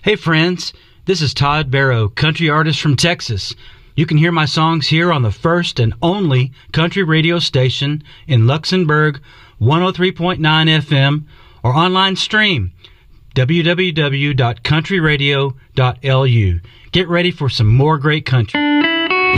Hey friends, this is Todd Barrow, country artist from Texas. You can hear my songs here on the first and only country radio station in Luxembourg, 103.9 FM, or online stream, www.countryradio.lu. Get ready for some more great country.